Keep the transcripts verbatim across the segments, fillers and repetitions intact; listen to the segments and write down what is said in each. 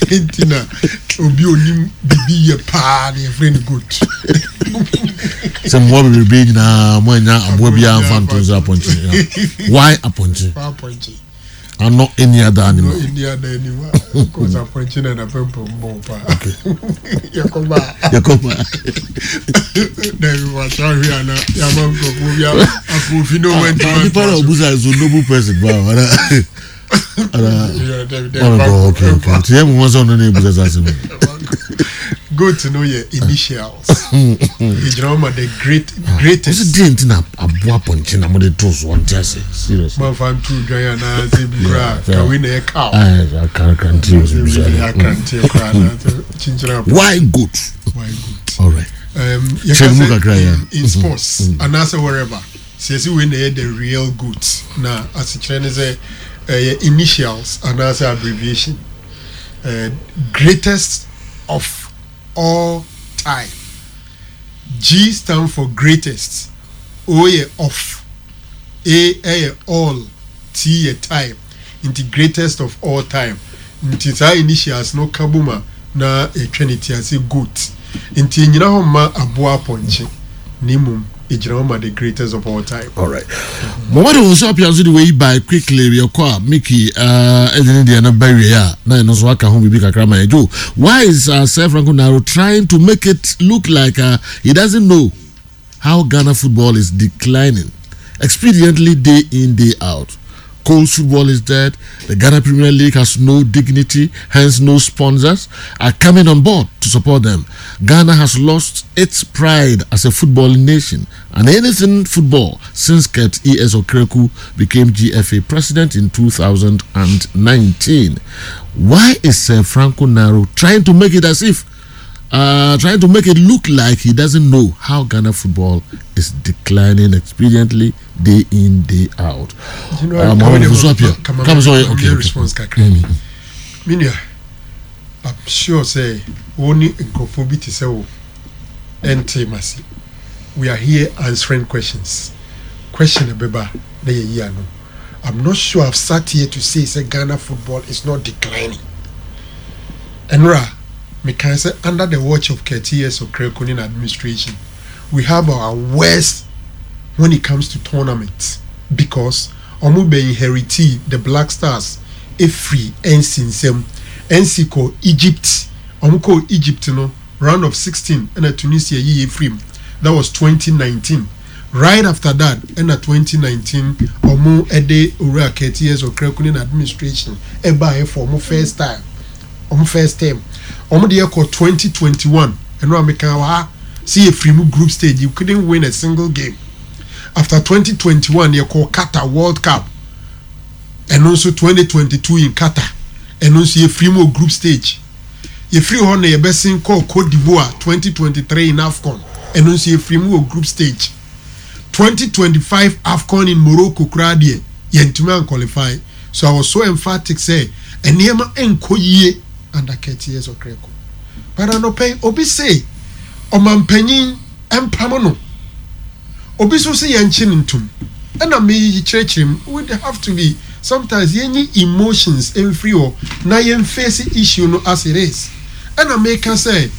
Entina obi onim bibi ye pa na friend good. Some more will be na mo nya abo bia amfa ntonzo aponche. Why aponche? Aponche. And not any other animal. No any other animal. Because aponche na na pempo mo pa. Okay. Yakoba. Yakoba. Then what are we na ya man ko bia akofi no when to. The father Obusa is a noble person ba. Yeah, David. Oh, okay, okay. Tiye mo won so no na Obusa asem. Go to know your initials. Ijroma the great greatest. Is it didn't na abo aponche na mo de to so on tell say seriously. Man fan true dwan na say bra ka we na cow. I can't can't tell you. I can't tell chinchira. Why good? Why good? All right. Um you can say in sports and also wherever. Say see we na the real good. Na as it train say uh, initials and also abbreviation. Uh, greatest of all time. G stand for greatest. O ye of. A a all. T ye time. Into greatest of all time. Into sa initials no kabuma na a trinity as a good. Into nyina homa aboa ponche. Nimum ejiroma the greatest of all time. All right. But what was up here the way by quickly your car Mickey uh and the na barrier na no so aka ho bibi kakra ma ejo. Why is uh, Sir Franco Naro trying to make it look like uh, he doesn't know how Ghana football is declining expediently day in day out? Cold football is dead. The Ghana Premier League has no dignity, hence no sponsors are coming on board to support them. Ghana has lost its pride as a footballing nation and anything football since Kurt E S Okreku became G F A president in two thousand nineteen. Why is uh, Franco Naro trying to make it as if Uh, trying to make it look like he doesn't know how Ghana football is declining expediently day in, day out? You know, um, come come come sorry, okay, okay. Response kakra. Minia, I'm sure say only incophobity say oh, intimacy. We are here answering questions. Question abeba na ye year no. I'm not sure I've sat here to say say Ghana football is not declining. Enra. Me can say under the watch of Kurt E S Okreku administration, we have our worst when it comes to tournaments because omu be inheriti the Black Stars a free N C nsem N C ko Egypt omu ko Egypt no round of sixteen and a Tunisia ye free. That was twenty nineteen. Right after that in a twenty nineteen omu ede ura Kurt E S Okreku administration e buy for omu first time omu first time omo de yako twenty twenty-one and no make wa see a free group stage you couldn't win a single game. After twenty twenty-one you call Qatar World Cup and also twenty twenty-two in Qatar and also a free group stage. You free on your best thing called Cote d'Ivoire twenty twenty-three in AFCON and also a free group stage. twenty twenty-five AFCON in Morocco crowdie yentuma qualify. So I was so emphatic say enema enko ye under Kurt E S Okreku. But I no pay obi say omampanyin empamono. Obi so say yanchin ntum. And I me church him would have to be sometimes any emotions in free or na yen face issue no as it is. And I make can say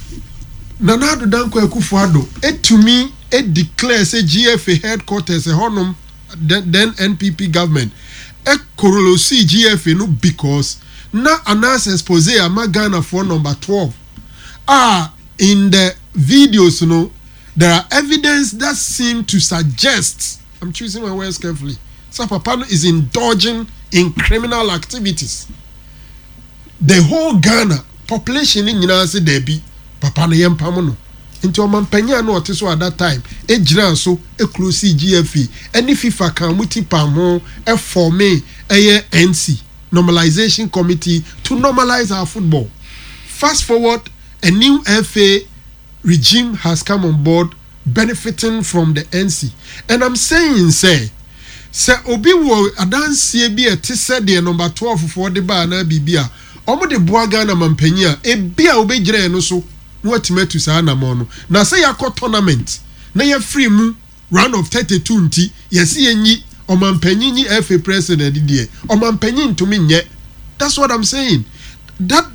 Nanado Danko Akufo-Addo it to me it declares a G F A headquarters a honum then N P P government. E korolosi G F A no because na anas expose ama Ghana for number twelve. Ah, in the videos, you know, there are evidence that seem to suggest, I'm choosing my words carefully, so Papa is indulging in criminal activities. The whole Ghana population in United Debi, Papa no yempamono. Into a mampanya no so at that time, e jiran so e close G F A, any FIFA can muti pamo e forme e N C. Normalization committee to normalize our football. Fast forward, a new F A regime has come on board benefiting from the N C. And I'm saying, say, say, Obi wo adansi bi eti said the number twelve for the bar na bibia. Omo de boaga na mampanya e bia obe jire no so what metu sa na mono. Na say yakọ tournament. Na ye free mu round of thirty-two nti yesi enyi Omampanyinyi F A president die. Omampanyinyi to me nye. That's what I'm saying. That